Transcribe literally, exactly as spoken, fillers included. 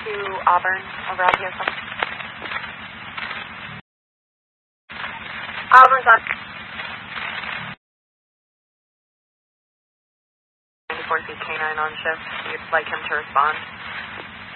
to Auburn around here some. Auburn's on ninety-four C K nine on shift. You'd like him to respond.